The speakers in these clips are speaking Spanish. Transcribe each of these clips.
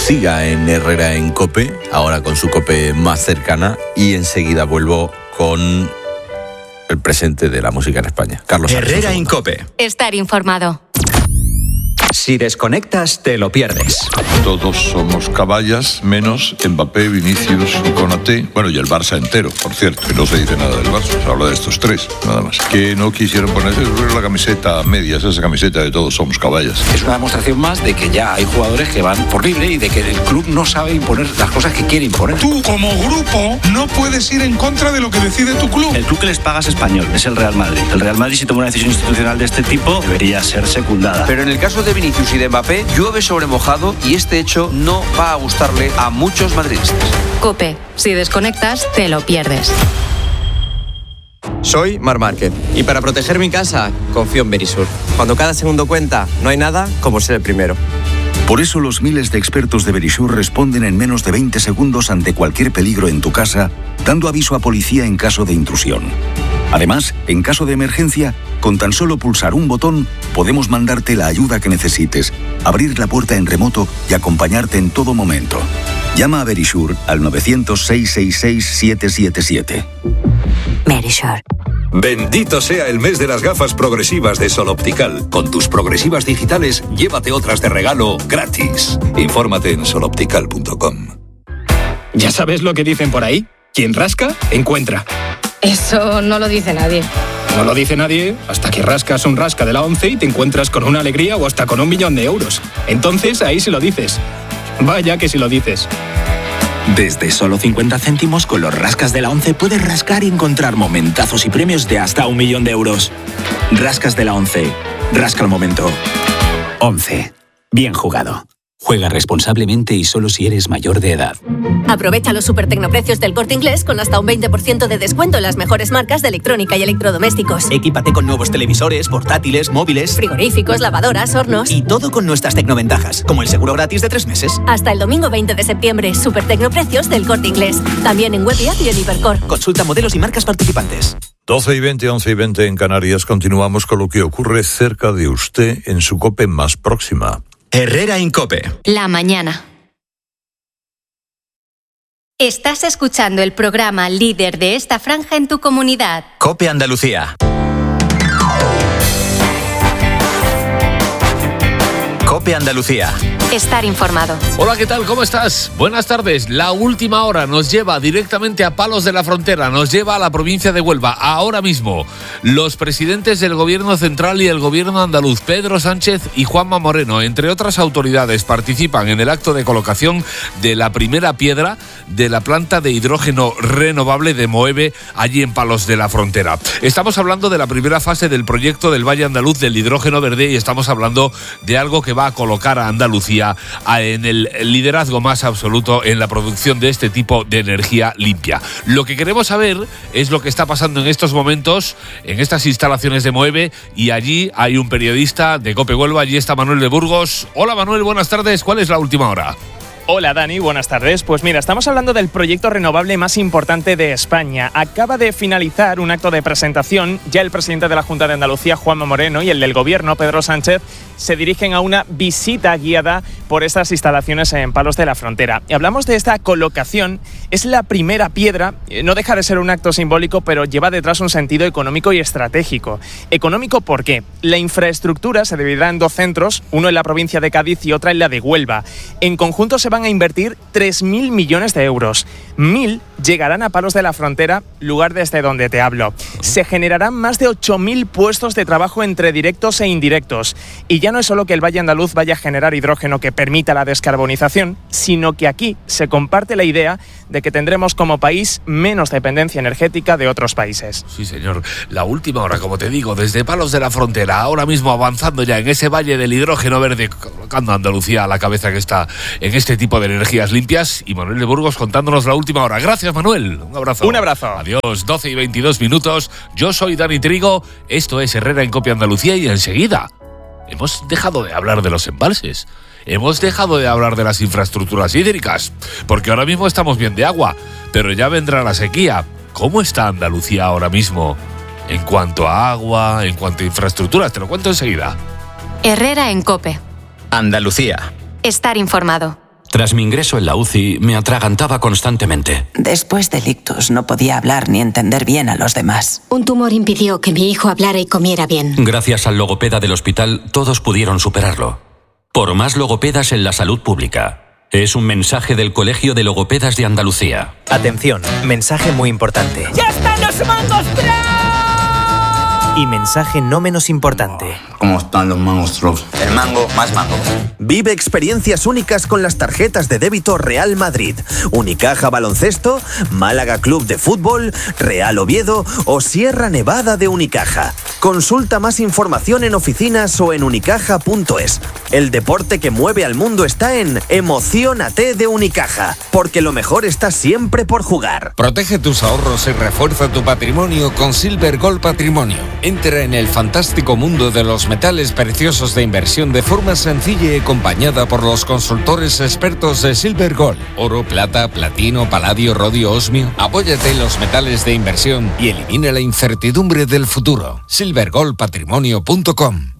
Siga en Herrera en COPE, ahora con su COPE más cercana, y enseguida vuelvo con el presente de la música en España. Carlos Herrera en COPE. Estar informado. Si desconectas, te lo pierdes. Todos somos caballas, menos Mbappé, Vinicius y Konaté. Bueno, y el Barça entero, por cierto, que no se dice nada del Barça, se habla de estos tres, nada más. Que no quisieron ponerse la camiseta a medias, esa camiseta de todos somos caballas. Es una demostración más de que ya hay jugadores que van por libre y de que el club no sabe imponer las cosas que quiere imponer. Tú, como grupo, no puedes ir en contra de lo que decide tu club. El club que les paga es español, es el Real Madrid. El Real Madrid, si toma una decisión institucional de este tipo, debería ser secundada. Pero en el caso de Vinicius y de Mbappé, llueve sobre mojado y este hecho no va a gustarle a muchos madridistas. COPE. Si desconectas, te lo pierdes. Soy Marc Márquez y para proteger mi casa confío en Verisur. Cuando cada segundo cuenta, no hay nada como ser el primero. Por eso los miles de expertos de Verisur responden en menos de 20 segundos ante cualquier peligro en tu casa, dando aviso a policía en caso de intrusión. Además, en caso de emergencia, con tan solo pulsar un botón, podemos mandarte la ayuda que necesites, abrir la puerta en remoto y acompañarte en todo momento. Llama a Verisur al 900-666-777. Verisur. Bendito sea el mes de las gafas progresivas de Sol Optical. Con tus progresivas digitales, llévate otras de regalo gratis. Infórmate en soloptical.com. ¿Ya sabes lo que dicen por ahí? Quien rasca, encuentra. Eso no lo dice nadie. No lo dice nadie hasta que rascas un rasca de la 11 y te encuentras con una alegría o hasta con 1 millón de euros. Entonces ahí sí lo dices. Vaya que sí lo dices. Desde solo 50 céntimos con los rascas de la 11 puedes rascar y encontrar momentazos y premios de hasta 1 millón de euros. Rascas de la 11. Rasca el momento. 11. Bien jugado. Juega responsablemente y solo si eres mayor de edad. Aprovecha los supertecnoprecios del Corte Inglés con hasta un 20% de descuento en las mejores marcas de electrónica y electrodomésticos. Equípate con nuevos televisores, portátiles, móviles, frigoríficos, lavadoras, hornos. Y todo con nuestras tecnoventajas, como el seguro gratis de 3 meses. Hasta el domingo 20 de septiembre, supertecnoprecios del Corte Inglés. También en web y app y en Hipercor. Consulta modelos y marcas participantes. 12 y 20, 11 y 20 en Canarias. Continuamos con lo que ocurre cerca de usted en su COPE más próxima. Herrera en COPE. La mañana. Estás escuchando el programa líder de esta franja en tu comunidad. COPE Andalucía. COPE Andalucía. Estar informado. Hola, ¿qué tal? ¿Cómo estás? Buenas tardes. La última hora nos lleva directamente a Palos de la Frontera, nos lleva a la provincia de Huelva. Ahora mismo, los presidentes del Gobierno Central y el Gobierno andaluz, Pedro Sánchez y Juanma Moreno, entre otras autoridades, participan en el acto de colocación de la primera piedra de la planta de hidrógeno renovable de Moeve, allí en Palos de la Frontera. Estamos hablando de la primera fase del proyecto del Valle Andaluz del hidrógeno verde y estamos hablando de algo que va a colocar a Andalucía en el liderazgo más absoluto en la producción de este tipo de energía limpia. Lo que queremos saber es lo que está pasando en estos momentos en estas instalaciones de Moeve, y allí hay un periodista de COPE Huelva, allí está Manuel de Burgos. Hola Manuel, buenas tardes, ¿cuál es la última hora? Hola Dani, buenas tardes. Pues mira, estamos hablando del proyecto renovable más importante de España. Acaba de finalizar un acto de presentación. Ya el presidente de la Junta de Andalucía, Juanma Moreno, y el del Gobierno, Pedro Sánchez, se dirigen a una visita guiada por estas instalaciones en Palos de la Frontera. Y hablamos de esta colocación. Es la primera piedra. No deja de ser un acto simbólico, pero lleva detrás un sentido económico y estratégico. Económico, ¿por qué? La infraestructura se dividirá en 2 centros, uno en la provincia de Cádiz y otra en la de Huelva. En conjunto se van a invertir 3.000 millones de euros. 1.000 llegarán a Palos de la Frontera, lugar desde donde te hablo. Se generarán más de 8.000 puestos de trabajo entre directos e indirectos. Y ya no es solo que el Valle Andaluz vaya a generar hidrógeno que permita la descarbonización, sino que aquí se comparte la idea de que tendremos como país menos dependencia energética de otros países. Sí, señor. La última hora, como te digo, desde Palos de la Frontera, ahora mismo avanzando ya en ese valle del hidrógeno verde, colocando a Andalucía a la cabeza que está en este tipo de energías limpias, y Manuel de Burgos contándonos la última hora. Gracias, Manuel. Un abrazo. Un abrazo. Adiós. 12 y 22 minutos. Yo soy Dani Trigo. Esto es Herrera en COPE Andalucía, y enseguida hemos dejado de hablar de los embalses. Hemos dejado de hablar de las infraestructuras hídricas, porque ahora mismo estamos bien de agua, pero ya vendrá la sequía. ¿Cómo está Andalucía ahora mismo en cuanto a agua, en cuanto a infraestructuras? Te lo cuento enseguida. Herrera en COPE. Andalucía. Estar informado. Tras mi ingreso en la UCI, me atragantaba constantemente. Después del ictus no podía hablar ni entender bien a los demás. Un tumor impidió que mi hijo hablara y comiera bien. Gracias al logopeda del hospital, todos pudieron superarlo. Por más logopedas en la salud pública. Es un mensaje del Colegio de Logopedas de Andalucía. Atención, mensaje muy importante. ¡Ya están los mangos Troll! Y mensaje no menos importante. ¿Cómo están los mangos Troll? El mango más mango. Vive experiencias únicas con las tarjetas de débito Real Madrid, Unicaja Baloncesto, Málaga Club de Fútbol, Real Oviedo o Sierra Nevada de Unicaja. Consulta más información en oficinas o en unicaja.es. El deporte que mueve al mundo está en Emociónate de Unicaja, porque lo mejor está siempre por jugar. Protege tus ahorros y refuerza tu patrimonio con Silver Gold Patrimonio. Entra en el fantástico mundo de los metales preciosos de inversión de forma sencilla y acompañada por los consultores expertos de Silver Gold. Oro, plata, platino, paladio, rodio, osmio. Apóyate en los metales de inversión y elimina la incertidumbre del futuro. silvergoldpatrimonio.com.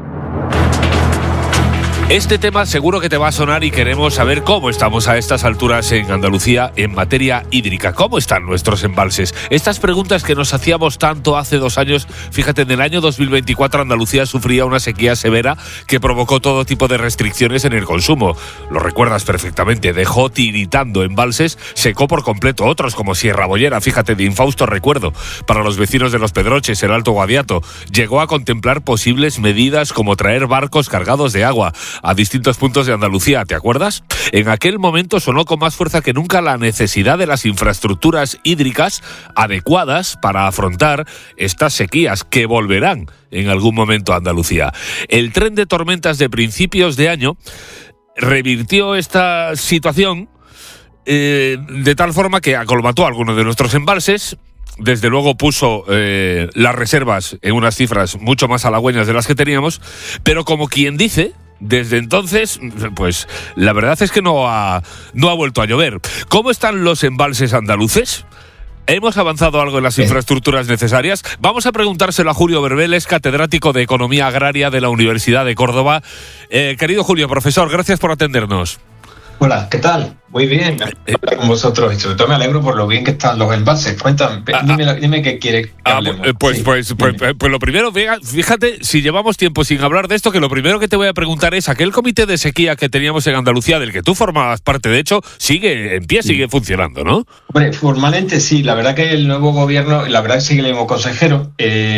Este tema seguro que te va a sonar y queremos saber cómo estamos a estas alturas en Andalucía en materia hídrica. ¿Cómo están nuestros embalses? Estas preguntas que nos hacíamos tanto hace 2 años. Fíjate, en el año 2024 Andalucía sufría una sequía severa que provocó todo tipo de restricciones en el consumo. Lo recuerdas perfectamente. Dejó tiritando embalses, secó por completo otros como Sierra Bollera. Fíjate, de infausto recuerdo para los vecinos de Los Pedroches, el Alto Guadiato. Llegó a contemplar posibles medidas como traer barcos cargados de agua a distintos puntos de Andalucía, ¿te acuerdas? En aquel momento sonó con más fuerza que nunca la necesidad de las infraestructuras hídricas adecuadas para afrontar estas sequías que volverán en algún momento a Andalucía. El tren de tormentas de principios de año revirtió esta situación de tal forma que acolmató algunos de nuestros embalses. Desde luego puso las reservas en unas cifras mucho más halagüeñas de las que teníamos, pero como quien dice, desde entonces, pues la verdad es que no ha vuelto a llover. ¿Cómo están los embalses andaluces? ¿Hemos avanzado algo en las infraestructuras necesarias? Vamos a preguntárselo a Julio Berbeles, catedrático de Economía Agraria de la Universidad de Córdoba. Querido Julio, profesor, gracias por atendernos. Hola, ¿qué tal? Muy bien, me hablar con vosotros y sobre todo me alegro por lo bien que están los embalses. Cuéntame, dime qué quiere que hablemos. Pues lo primero, fíjate, si llevamos tiempo sin hablar de esto, que lo primero que te voy a preguntar es, aquel comité de sequía que teníamos en Andalucía, del que tú formabas parte, de hecho, sigue en pie, sigue funcionando, ¿no? Hombre, formalmente sí, la verdad que el nuevo gobierno, la verdad que sigue el mismo consejero,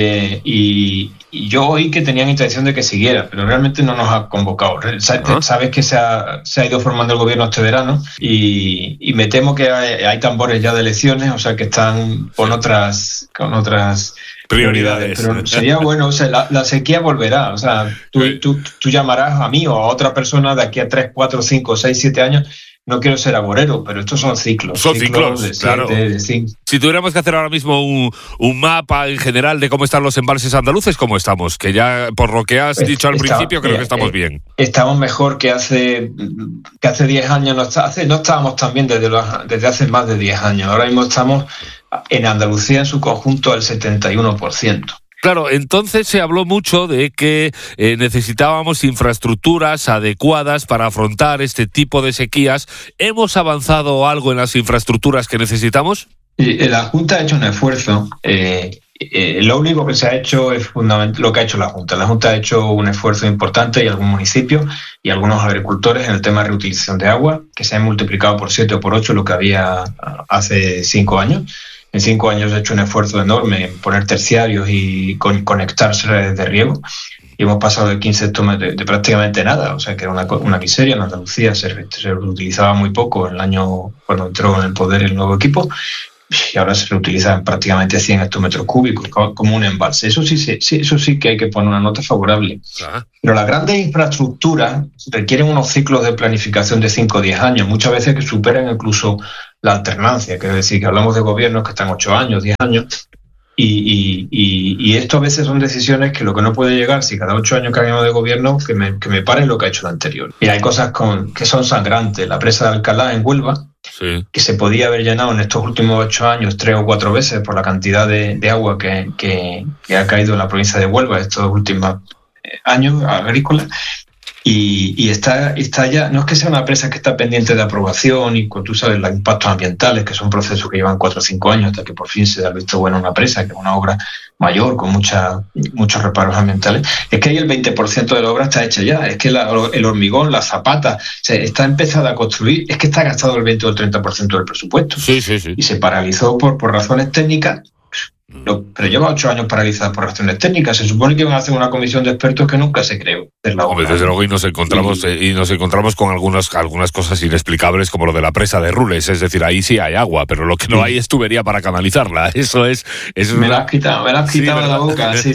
y yo oí que tenían intención de que siguiera, pero realmente no nos ha convocado. Sabes que se ha ido formando el gobierno este verano, y me temo que hay tambores ya de elecciones, o sea que están con otras prioridades. Pero sería bueno, o sea, la sequía volverá, o sea, tú llamarás a mí o a otra persona de aquí a 3, 4, 5, 6, 7 años. No quiero ser agorero, pero estos son ciclos. Son ciclos, claro. Si tuviéramos que hacer ahora mismo un mapa en general de cómo están los embalses andaluces, ¿cómo estamos? Que ya, por lo que has dicho al principio, creo que estamos bien. Estamos mejor que hace 10 años. No estábamos tan bien desde hace más de 10 años. Ahora mismo estamos en Andalucía en su conjunto al 71%. Claro, entonces se habló mucho de que necesitábamos infraestructuras adecuadas para afrontar este tipo de sequías. ¿Hemos avanzado algo en las infraestructuras que necesitamos? La Junta ha hecho un esfuerzo. Lo único que se ha hecho es fundamental lo que ha hecho la Junta. La Junta ha hecho un esfuerzo importante y algún municipio y algunos agricultores en el tema de reutilización de agua, que se ha multiplicado por 7 o por 8 lo que había hace 5 años. En 5 años he hecho un esfuerzo enorme en poner terciarios y conectar redes de riego. Y hemos pasado de 15 hectómetros de prácticamente nada. O sea, que era una miseria. En Andalucía se reutilizaba muy poco en el año cuando entró en el poder el nuevo equipo. Y ahora se reutilizan prácticamente 100 hectómetros cúbicos como un embalse. Eso sí que hay que poner una nota favorable. Pero las grandes infraestructuras requieren unos ciclos de planificación de 5 o 10 años, muchas veces que superan incluso la alternancia. Quiero decir que hablamos de gobiernos que están 8 años, 10 años, y esto a veces son decisiones que lo que no puede llegar, si cada 8 años cambiamos de gobierno, que me pare lo que ha hecho el anterior. Mira, hay cosas que son sangrantes. La presa de Alcalá en Huelva, que se podía haber llenado en estos últimos 8 años 3 o 4 veces por la cantidad de agua que ha caído en la provincia de Huelva estos últimos años agrícolas, y está ya, no es que sea una presa que está pendiente de aprobación y tú sabes los impactos ambientales, que son procesos que llevan 4 o 5 años hasta que por fin se da el visto bueno a una presa, que es una obra mayor con muchos reparos ambientales. Es que ahí el 20% de la obra está hecha ya, es que el hormigón, la zapata, está empezada a construir, es que está gastado el 20 o el 30% del presupuesto. Sí. Y se paralizó por razones técnicas. Pero lleva 8 años paralizada por razones técnicas. Se supone que iban a hacer una comisión de expertos que nunca se creó. Desde luego, y nos encontramos con algunas cosas inexplicables, como lo de la presa de Rules. Es decir, ahí sí hay agua, pero lo que no hay es tubería para canalizarla. Eso es me la has quitado de la boca. Sí.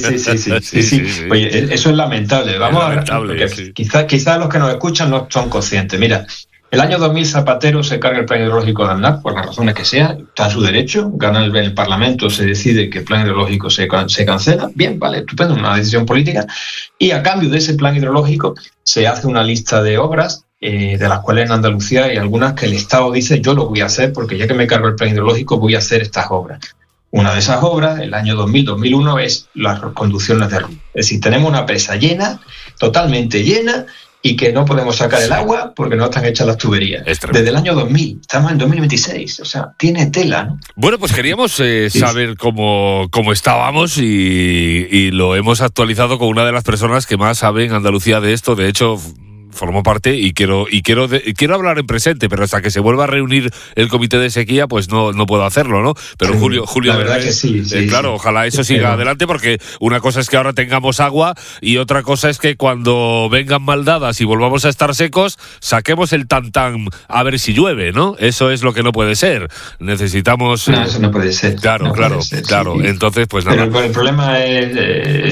Oye, eso es lamentable. Vamos a ver, quizás los que nos escuchan no son conscientes. Mira, el año 2000 Zapatero se carga el plan hidrológico de Aznar, por las razones que sea, está en su derecho, gana el Parlamento, se decide que el plan hidrológico se cancela, bien, vale, estupendo, una decisión política, y a cambio de ese plan hidrológico se hace una lista de obras, de las cuales en Andalucía hay algunas que el Estado dice yo lo voy a hacer porque ya que me cargo el plan hidrológico voy a hacer estas obras. Una de esas obras, el año 2000-2001, es las conducciones de Rules. Es decir, tenemos una presa llena, totalmente llena, y que no podemos sacar el agua porque no están hechas las tuberías. Desde el año 2000, estamos en 2026, o sea, tiene tela, ¿no? Bueno, pues queríamos saber cómo estábamos y lo hemos actualizado con una de las personas que más sabe en Andalucía de esto. De hecho, formo parte y quiero hablar en presente, pero hasta que se vuelva a reunir el comité de sequía, pues no puedo hacerlo, ¿no? Pero Julio, la verdad que sí, claro, ojalá eso siga adelante, porque una cosa es que ahora tengamos agua y otra cosa es que cuando vengan maldadas y volvamos a estar secos, saquemos el tan a ver si llueve, ¿no? Eso es lo que no puede ser. Necesitamos... No, eso no puede ser. Claro. Entonces, pues nada. Pero el problema es...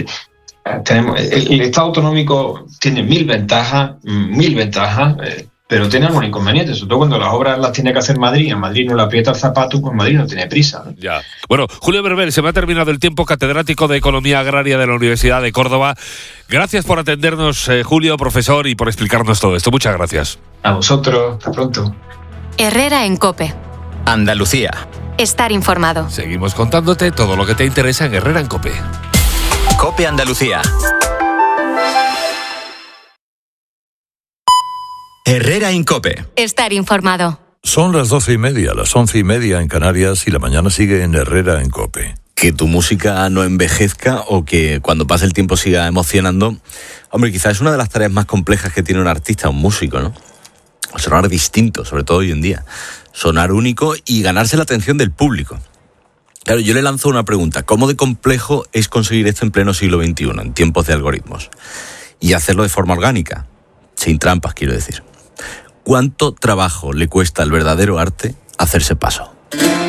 el Estado autonómico tiene mil ventajas, pero tiene algún inconveniente, sobre todo cuando las obras las tiene que hacer Madrid, a Madrid no le aprieta el zapato, pues Madrid no tiene prisa, ¿no? Ya. Bueno, Julio Berbel, se me ha terminado el tiempo, catedrático de Economía Agraria de la Universidad de Córdoba. Gracias por atendernos, Julio, profesor, y por explicarnos todo esto. Muchas gracias. A vosotros, hasta pronto. Herrera en COPE. Andalucía. Estar informado. Seguimos contándote todo lo que te interesa en Herrera en COPE. COPE Andalucía. Herrera en COPE. Estar informado. Son las 12:30, las 11:30 en Canarias y la mañana sigue en Herrera en COPE. Que tu música no envejezca o que cuando pase el tiempo siga emocionando, hombre, quizás es una de las tareas más complejas que tiene un artista, un músico, ¿no? Sonar distinto, sobre todo hoy en día. Sonar único y ganarse la atención del público. Claro, yo le lanzo una pregunta. ¿Cómo de complejo es conseguir esto en pleno siglo XXI, en tiempos de algoritmos? Y hacerlo de forma orgánica, sin trampas, quiero decir. ¿Cuánto trabajo le cuesta al verdadero arte hacerse paso?